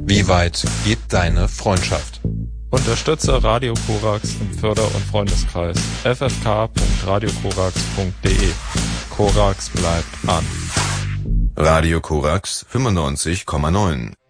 Wie weit geht deine Freundschaft? Unterstütze Radio Korax im Förder- und Freundeskreis. ffk.radiokorax.de. Korax bleibt an. Radio Korax 95,9